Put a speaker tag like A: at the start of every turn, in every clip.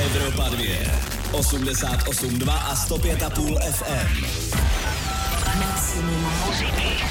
A: Evropa 2, 88,2 a 105,5 FM. Maximum muziky.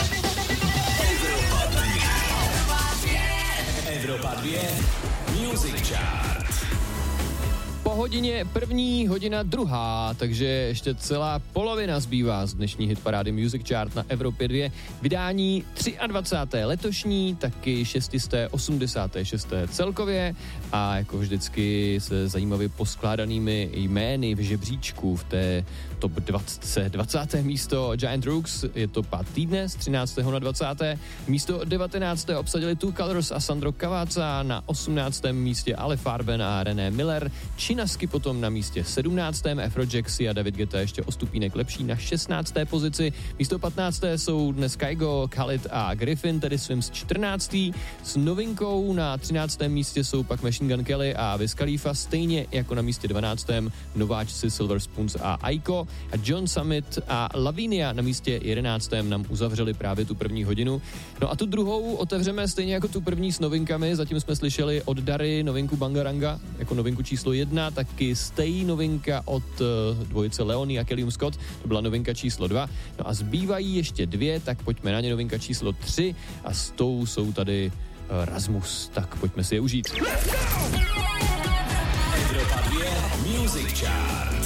A: Evropa 2 Music Chart.
B: Po hodině první, hodina druhá, takže ještě celá polovina zbývá z dnešní hitparády Music Chart na Evropě 2. Vydání 23. letošní, taky 686. celkově a jako vždycky se zajímavě poskládanými jmény v žebříčku v té top 20. místo Giant Rooks, je to pát týdne z 13. na 20. Místo 19. obsadili Two Colors a Sandro Cavazza, na 18. místě Ale Farben a René Miller, Činasky potom na místě 17. Afrojaxy a David Guetta ještě o stupínek lepší na 16. pozici. Místo 15. jsou dnes Kygo, Khalid a Griffin, tedy svým z 14. S novinkou na 13. místě jsou pak Machine Gun Kelly a Wiz Khalifa, stejně jako na místě 12. nováčci Silver Spoons a Aiko a John Summit a Lavinia na místě 11. nám uzavřeli právě tu první hodinu. No a tu druhou otevřeme stejně jako tu první s novinkami, zatím jsme slyšeli od Dary novinku Bangaranga jako novinku číslo 1, taky Stay novinka od dvojice Leony a Kelly Scott, to byla novinka číslo 2. No a zbývají ještě dvě, tak pojďme na ně, novinka číslo 3 a s tou jsou tady Rasmus, tak pojďme si je užít.
A: Evropa 2 Music Chart.